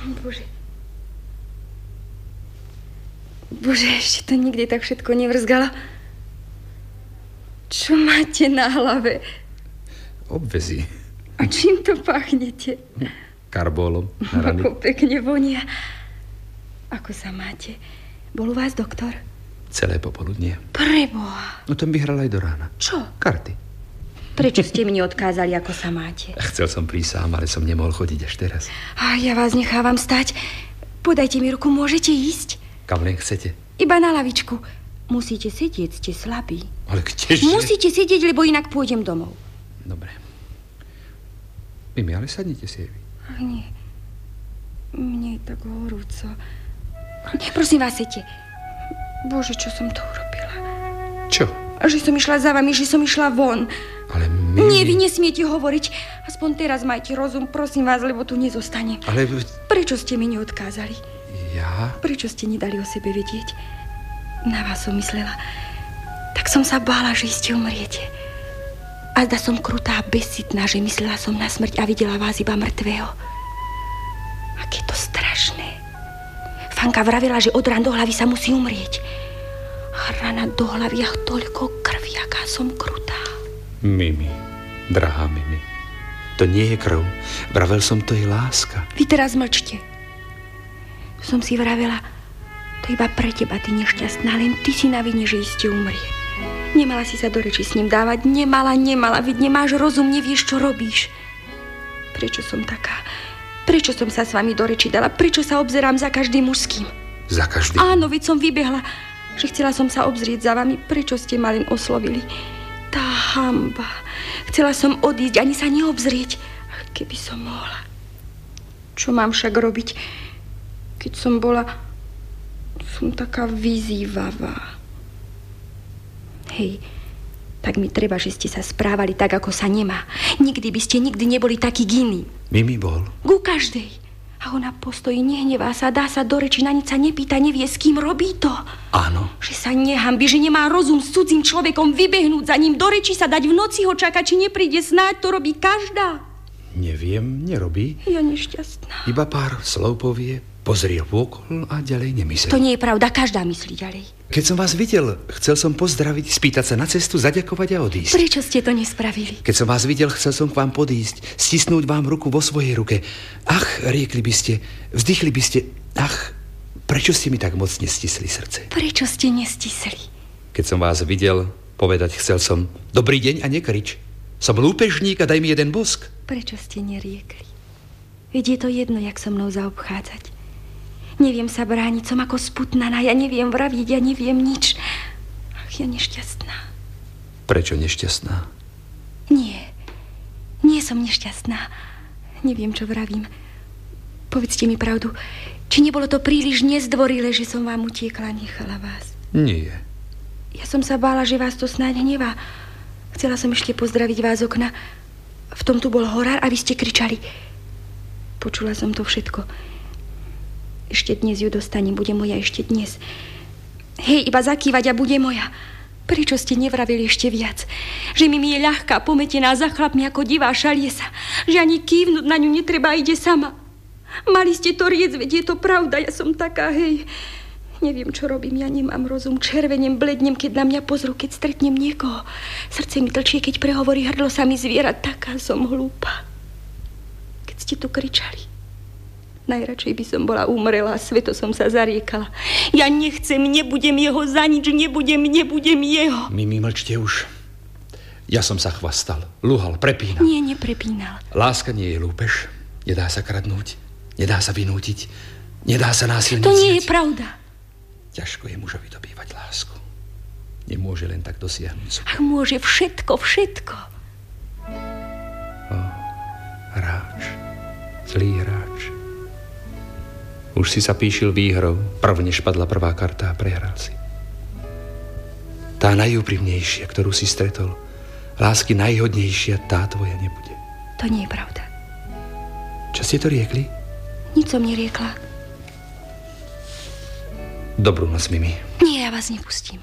Bože. Bože, ešte to nikdy tak všetko nevrzgalo. Čo máte na hlave? Obvezy. A čím to pachnete? Karbólom na rany. Ako pekne vonia. Ako sa máte? Bol u vás doktor? Celé popoludnie. Preboha. No ten vyhral aj do rána. Čo? Karty. Prečo ste mi neodkázali, ako sa máte? Chcel som prísť sám, ale som nemohol chodiť až teraz. A ja vás nechávam stať. Podajte mi ruku, môžete ísť? Kam len chcete. Iba na lavičku. Musíte sedieť, ste slabí. Ale kdeže? Musíte sedieť, lebo inak pôjdem domov. Dobre. Mimi, ale sadnite si, Evi. Ach, nie. Mne je tak horúco. Prosím vás, sedte. Bože, čo som to urobila? Čo? Že som išla za vami, že som išla von. Ale Mimi... Nie, vy nesmiete hovoriť. Aspoň teraz majte rozum, prosím vás, lebo tu nezostane. Ale... Prečo ste mi neodkázali? Ja? Prečo ste nedali o sebe vedieť? Na vás som myslela. Tak som sa bála, že iste umriete. A zda som krutá a bezcitná, že myslela som na smrť a videla vás iba mŕtvého. Aké to strašné. Fanka vravela, že od rán do hlavy sa musí umrieť. A rana do hlavy, ach, toľko krvi, aká som krutá. Mimi, drahá Mimi, to nie je krv. Vravel som, to je láska. Vy teraz mlčte. Som si vravela, to iba pre teba, ty nešťastná, len ty si na vine, že iste umrie. Nemala si sa do reči s ním dávať, nemala, veď nemáš rozum, nevieš, čo robíš. Prečo som taká? Prečo som sa s vami do reči dala? Prečo sa obzerám za každým mužským? Za každým? Áno, veď som vybehla, že chcela som sa obzrieť za vami. Prečo ste ma len oslovili? Tá hanba. Chcela som odísť, ani sa neobzrieť. Ach, keby som mohla. Čo mám však robiť? Keď som bola... Som taká vyzývavá. Hej, tak mi treba, že ste sa správali tak, ako sa nemá. Nikdy by ste neboli takí iní. Mimi bol. Ku každej. A ona postojí, nehnevá sa, dá sa do reči, na nič sa nepýta, nevie, s kým robí to. Áno. Že sa nehanbí, že nemá rozum s cudzým človekom vybehnúť za ním, do reči sa dať, v noci ho čakať, či nepríde, snáď to robí každá. Neviem, nerobí. Ja nešťastná. Iba pár slov povie, pozrie vôkol a ďalej nemyslí. To nie je pravda, každá myslí ďalej. Keď som vás videl, chcel som pozdraviť, spýtať sa na cestu, zaďakovať a odísť. Prečo ste to nespravili? Keď som vás videl, chcel som k vám podísť, stisnúť vám ruku vo svojej ruke. Ach, riekli by ste, vzdychli by ste, ach, prečo ste mi tak mocne stisli srdce? Prečo ste nestisli? Keď som vás videl, povedať chcel som, dobrý deň a nekrič. Som lúpežník a daj mi jeden bosk. Prečo ste neriekli? Veď je to jedno, jak so mnou zaobchádzať. Neviem sa brániť, som ako sputnaná, ja neviem vraviť, ja neviem nič. Ach, ja nešťastná. Prečo nešťastná? Nie som nešťastná. Neviem, čo vravím. Povedzte mi pravdu, či nebolo to príliš nezdvorilé, že som vám utiekla a nechala vás? Nie. Ja som sa bála, že vás to snáď hnevá. Chcela som ešte pozdraviť vás z okna. V tom tu bol horár a vy ste kričali. Počula som to všetko. Ešte dnes ju dostanem, bude moja ešte dnes. Hej, iba zakývať a bude moja. Prečo ste nevravili ešte viac? Že mi je ľahká, pometená za chlapmi ako divá šaliesa. Že ani kývnuť na ňu netreba, ide sama. Mali ste to riec, veď je to pravda, ja som taká, hej. Neviem, čo robím, ja nemám rozum. Červenem, blednem, keď na mňa pozrú, keď stretnem niekoho. Srdce mi tlčie, keď prehovorí, hrdlo sa mi zviera. Taká som hlúpa. Keď ste tu kričali. Najradšej by som bola umrela, sveto som sa zariekala. Ja nechcem, nebudem jeho za nič, nebudem jeho. Mimi, mlčte už. Ja som sa chvastal, luhal, prepínal. Nie, neprepínal. Láska nie je lúpež, nedá sa kradnúť, nedá sa vynútiť, nedá sa násilne To nie vziať. je pravda. Ťažko je mužovi dobývať lásku. Nemôže len tak dosiahnuť. Ach, môže všetko. Hráč, zlý hráč. Už si sa píšil výhrou, než padla prvá karta a prehral si. Tá najúprimnejšia, ktorú si stretol, lásky najhodnejšia, tá tvoja nebude. To nie je pravda. Čo ste to riekli? Nič som neriekla. Dobrú noc, Mimi. Nie, ja vás nepustím.